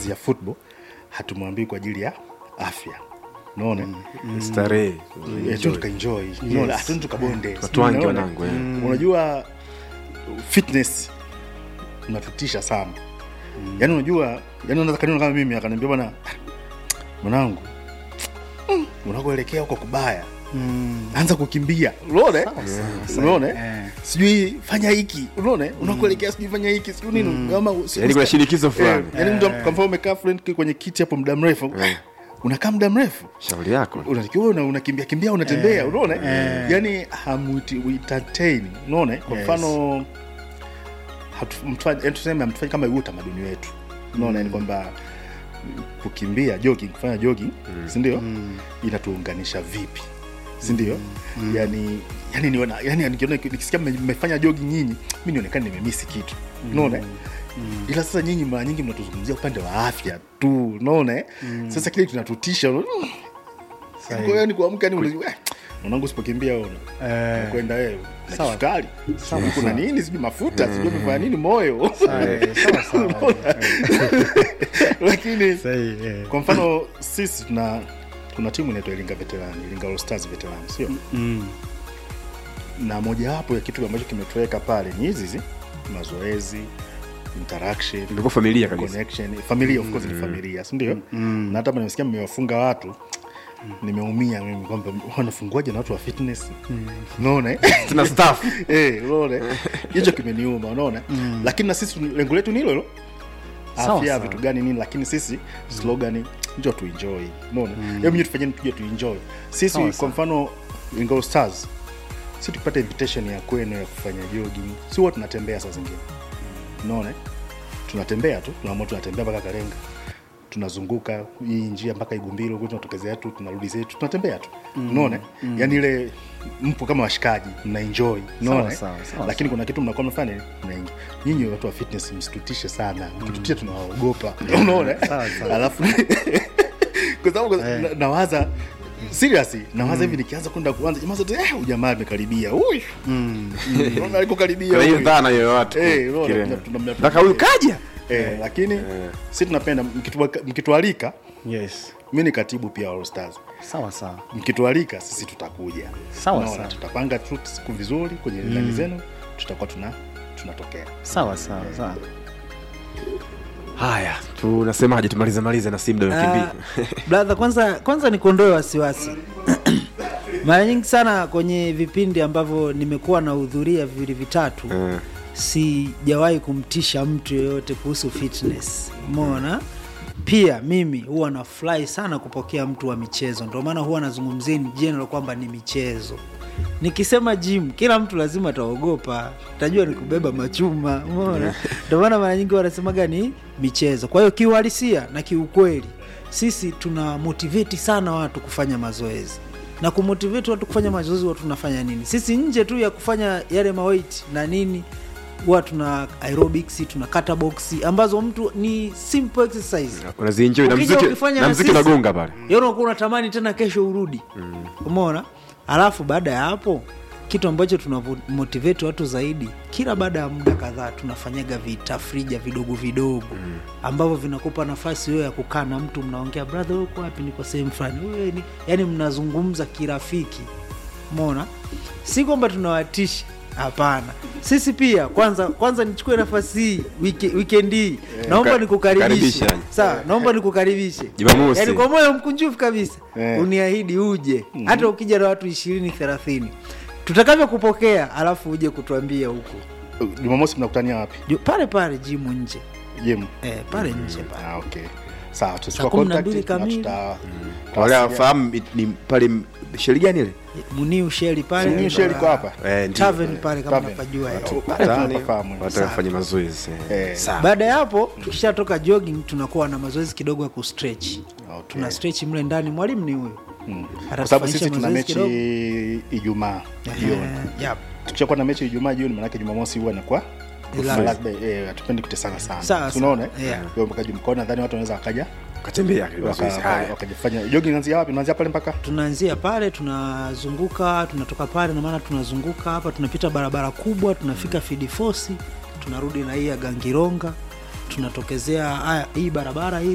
tunazungumzia football hatumwambii kwa ajili ya afya. Unaona? Starehe. Tukaenjoy. Unaona? Tukabonde. Tutwange wanangu. Unajua fitness inatutisha sana. Yaani unajua, unaweza kanuni kama mimi akaniambia bwana mwanangu unakoelekea huko kubaya. Anza kukimbia. Unaona? Unaona? Sijui fanya hiki. Unaona? Unakoelekea sijui fanya hiki, sijui nini. Kama yaani kuna shinikizo fulani. Yaani mtu kama umekaa friend kwenye kiti hapo muda mrefu. Unakaa muda mrefu. Shauri yako. Unatakiwa unakimbia unatembea, unaona? Yaani entertain. Unaona? Kwa mfano tuseme mtufanye kama hiyo utamaduni wetu. Unaona ni kwamba kukimbia, jogging, kufanya jogging, si ndio? Inatuunganisha vipi? Si ndio? Yaani niona, nikiona nikisikia mmefanya jogging nyinyi, mimi nionekana nimemiss kitu. Unaona? Ila sasa nyinyi mara nyingi mnatuzungumzia upande wa afya tu, unaona? Sasa kile tunatutisha. Kwa hiyo ni kuamka ni unajua mwanangu usipokimbia ona kwenda wewe sawa sukari sawa kuna nini sijui mafuta sijui kufanya nini moyo sawa lakini kwa mfano sisi tuna timu inaitwa Iringa Veteran, Iringa All Stars Veteran, sio? Na moja wapo ya kitu ambacho kimetuweka pale ni hizi mazoezi, interaction, ndio familia kabisa, connection, familia of course ni familia, si ndio? Na hata nimesikia mmewafunga watu nimeumia mimi kwamba wanafunguaje na watu wa fitness. Unaona? Tuna staff. Unaona? Hicho kimeniuma, unaona? Lakini na sisi lengo letu ni hilo. Afya vitu gani nini, lakini sisi slogan njoo tu enjoy. Unaona? Hebu tufanye tuje tu enjoy. Sisi kwa mfano Iringa Stars sisi tukipata invitation ya kwenu ya kufanya jogging, si watu tunatembea saa zingine. Unaona? Tunatembea tu, tunatembea mpaka Kalenga. Tunazunguka hii njia mpaka Igumbilo huko tunatokezea tu tunarudi zetu tunatembea tu. Unaona? Yaani ile mpo kama washikaji mna enjoy. Unaona? Lakini kuna kitu mnakuwa mnafanya mnaingia. Nyinyi watu wa fitness msitutishe sana. Mkitutia tunawaogopa. Unaona? Alafu kwa sababu nawaza seriously nawaza hivi nikianza kwenda kuanza jamaa zote ujamaa amekaribia. Huyu. Unaona alikokaribia. Kwa hiyo dhana hiyo watu. Unaona? Nataka huyu kaja. Lakini sisi tunapenda mkitualika. Yes. Mimi ni katibu pia All Stars. Sawa. Mkitualika sisi tutakuja. Sawa. Tutapanga tu siku vizuri kwenye ndani zenu tutakuwa tunatokea. Sawa. Haya, tunasemaje tumalize na Simba ukimbia. Brother kwanza nikuondoe wasiwasi. Mara nyingi sana kwenye vipindi ambavyo nimekuwa na hudhuria viwili vitatu sijawahi kumtisha mtu yeyote kuhusu fitness. Umeona? Pia mimi huwa na fly sana kupokea mtu wa michezo. Ndio maana huwa nazungumzia ni general kwamba ni michezo. Nikisema gym kila mtu lazima ataogopa. Tajua ni kubeba machuma. Umeona? Ndio maana mara nyingi wanasemaga ni michezo. Kwa hiyo kiuhalisia na kiukweli sisi tuna motivate sana watu kufanya mazoezi. Na kumotivate watu kufanya mazoezi watu tunafanya nini? Sisi nje tu ya kufanya yale maweight na nini huwa tuna aerobics, tuna kata box ambazo mtu ni simple exercise. Unazienjoy na muziki unagonga pale. Yeye unakuwa unatamani tena kesho urudi. Umeona? Alafu baada ya hapo kitu ambacho tuna motivate watu zaidi kila baada ya muda kadhaa tunafanyaga vitafrija vidogo ambavyo vinakupa nafasi wewe ya kukaa na mtu mnaongea, brother uko wapi, niko sehemu fulani, wewe ni yani mnazungumza kirafiki. Umeona? Si kwamba tunawatisha, hapana. Sisi pia kwanza nichukue nafasi hii weekend hii naomba nikukaribishe. Sawa, naomba nikukaribishe. Yaani kwa moyo mkunjufu kabisa. Uniahidi uje. Hata ukija na watu 20-30. Tutakavyo kupokea alafu uje kutuambia huko. Jumamosi mnakutania wapi? Pale gym nje. Gym. Pale nje pale. Okay. Sawa, tutachukua contact na wale wafahamu ni pale sheli gani ile? Muniu sheli pale. Muniu sheli kwa hapa. Tavern pale kama unapajua. Watafanya mazoezi. Baada ya hapo tukishatoka jogging tunakuwa na mazoezi kidogo ya kustretch. Tuna stretch mle ndani, mwalimu ni huyo. Kwa sababu sisi tuna mechi Ijumaa jioni. Tukishakuwa na mechi Ijumaa jioni, maana yake Jumamosi huwa inakuwa hatupendi kutesana sana. Unaona? Kwa mpaka Jumamosi nadhani watu wanaweza wakaja katembea wakajifanya jogging. Inaanzia wapi? Tunaanzia pale mpaka tunaanzia pale, tunazunguka, tunatoka pale na maana tunazunguka hapa, tunapita barabara kubwa, tunafika Feed Force, tunarudi na hii ya Gangironga, tunatokezea hii barabara hii